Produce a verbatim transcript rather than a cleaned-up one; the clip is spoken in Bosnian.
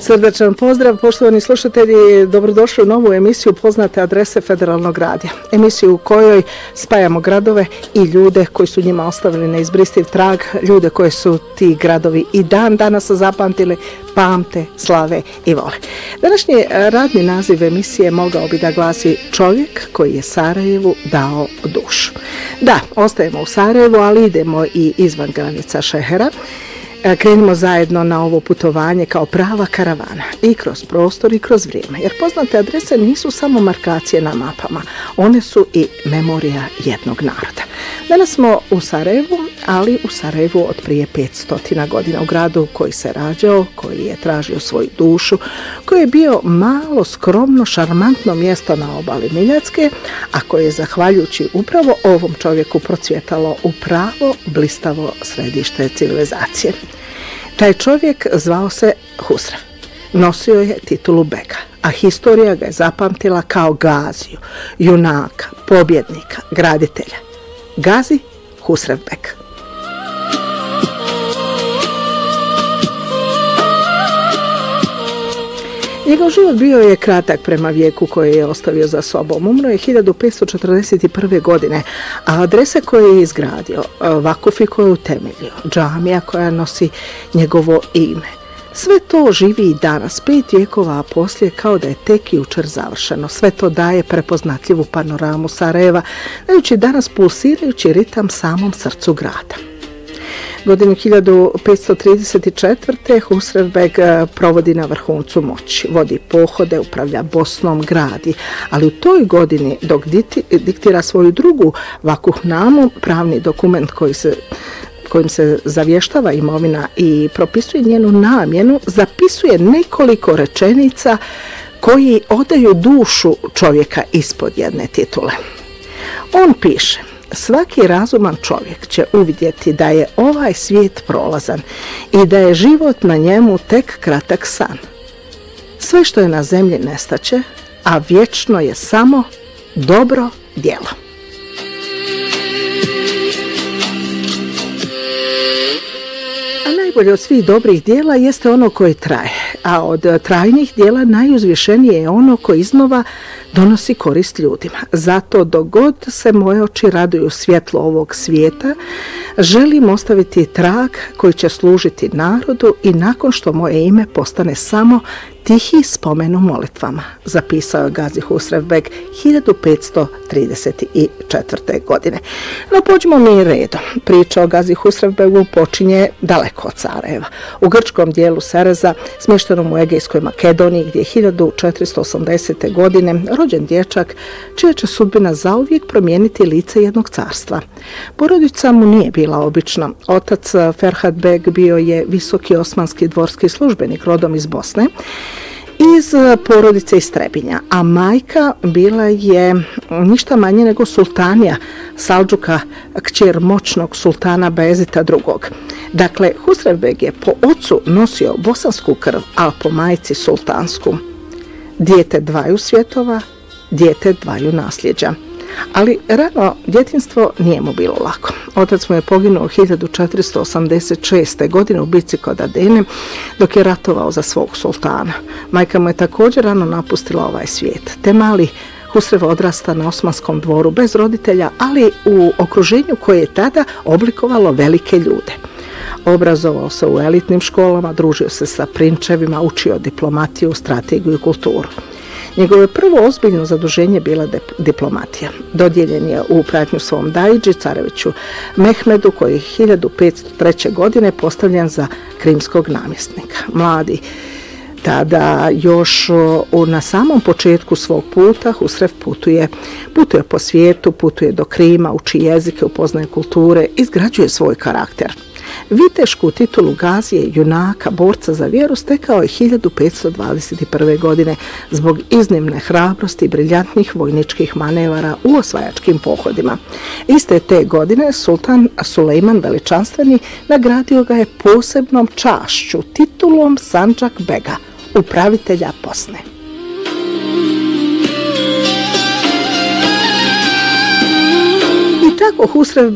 Srdačan pozdrav, poštovani slušatelji, dobrodošli u novu emisiju Poznate adrese Federalnog radija. Emisiju u kojoj spajamo gradove i ljude koji su njima ostavili neizbristiv trag, ljude koje su ti gradovi i dan danas zapamtili, pamte, slave i vole. Današnji radni naziv emisije mogao bi da glasi Čovjek koji je Sarajevu dao dušu. Da, ostajemo u Sarajevu, ali idemo i izvan granica šehera. Krenimo zajedno na ovo putovanje kao prava karavana i kroz prostor i kroz vrijeme, jer poznate adrese nisu samo markacije na mapama, one su i memorija jednog naroda. Danas smo u Sarajevu, ali u Sarajevu od prije petsto godina, u gradu koji se rađao, koji je tražio svoju dušu, koji je bio malo, skromno, šarmantno mjesto na obali Miljacke, a koje je zahvaljujući upravo ovom čovjeku procvjetalo u pravo blistavo središte civilizacije. Taj čovjek zvao se Husrev. Nosio je titulu bega, a historija ga je zapamtila kao gaziju, junaka, pobjednika, graditelja. Gazi Husrev beg. Njegov život bio je kratak prema vijeku koji je ostavio za sobom. Umro je hiljadu petsto četrdeset prve. godine, a adrese koje je izgradio, vakufi koje je utemeljio, džamija koja nosi njegovo ime, sve to živi i danas, pet vijekova poslije, kao da je tek jučer završeno. Sve to daje prepoznatljivu panoramu Sarajeva, dajući danas pulsirajući ritam samom srcu grada. Godinu hiljadu petsto trideset četvrte. Husrev beg provodi na vrhuncu moći, vodi pohode, upravlja Bosnom, gradi, ali u toj godini dok diktira svoju drugu vakuhnamu, pravni dokument koji se kojim se zavještava imovina i propisuje njenu namjenu, zapisuje nekoliko rečenica koji odaju dušu čovjeka ispod jedne titule. On piše: svaki razuman čovjek će uvidjeti da je ovaj svijet prolazan i da je život na njemu tek kratak san. Sve što je na zemlji nestaće, a vječno je samo dobro djelo. Najbolje od svih dobrih dijela jeste ono koje traje, a od trajnih dijela najuzvišenije je ono koje iznova donosi korist ljudima. Zato dok god se moje oči raduju svjetlo ovog svijeta, želim ostaviti trag koji će služiti narodu i nakon što moje ime postane samo tihi spomen u molitvama, zapisao je Gazi Husrev beg hiljadu petsto trideset četvrte. godine. No pođimo mi redom. Priča o Gazi Husrev begu počinje daleko od Sarajeva, u grčkom dijelu Sereza, smještenom u Egejskoj Makedoniji, gdje je hiljadu četiristo osamdesete. godine rođen dječak čija će sudbina zauvijek promijeniti lice jednog carstva. Porodica mu nije bila obična. Otac Ferhat beg bio je visoki osmanski dvorski službenik rodom iz Bosne, iz porodice iz Trebinja, a majka bila je ništa manje nego sultanija Salđuka, kćer moćnog sultana Bejazita drugog. Dakle, Husrev beg je po ocu nosio bosansku krv, a po majci sultansku. Dijete dvaju svjetova, dijete dvaju nasljeđa. Ali rano djetinjstvo nije mu bilo lako. Otac mu je poginuo hiljadu četiristo osamdeset šeste. godine u bici kod Adene dok je ratovao za svog sultana. Majka mu je također rano napustila ovaj svijet. Te mali Husrev odrasta na osmanskom dvoru bez roditelja, ali u okruženju koje je tada oblikovalo velike ljude. Obrazovao se u elitnim školama, družio se sa prinčevima, učio diplomatiju, strategiju i kulturu. Njegovo prvo ozbiljno zaduženje bila diplomatija. Dodijeljen je u pratnju svom dajdži, careviću Mehmedu, koji je hiljadu petsto treće. godine postavljen za krimskog namjesnika. Mladi, tada još na samom početku svog puta, Husrev putuje, putuje po svijetu, putuje do Krima, uči jezike, upoznaje kulture, izgrađuje svoj karakter. Vitešku titulu Gazije, junaka, borca za vjeru stekao je hiljadu petsto dvadeset prve. godine zbog iznimne hrabrosti i briljantnih vojničkih manevara u osvajačkim pohodima. Iste te godine sultan Sulejman Veličanstveni nagradio ga je posebnom čašću, titulom Sandžak bega, upravitelja Bosne. I tako Husrev